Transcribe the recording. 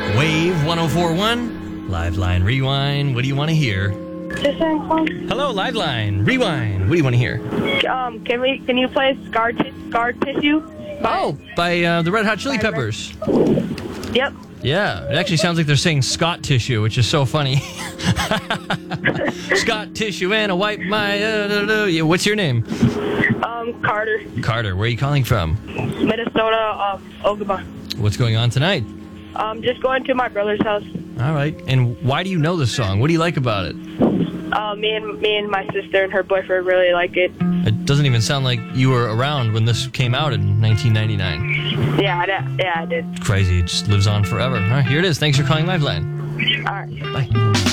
Wave 104.1, Liveline Rewind. What do you want to hear? Hello, Liveline Rewind. What do you want to hear? Can you play Scar Tissue? By the Red Hot Chili Peppers. Yep. Yeah, it actually sounds like they're saying Scott Tissue, which is so funny. Scott Tissue and I wipe my... Yeah, what's your name? Carter. Carter, where are you calling from? Minnesota, Ogama. What's going on tonight? Just going to my brother's house. All right, and why do you know this song? What do you like about it? Me and my sister and her boyfriend really like it. It doesn't even sound like you were around when this came out in 1999. Yeah, I did. Crazy, it just lives on forever. All right, here it is. Thanks for calling Liveline. All right. Bye.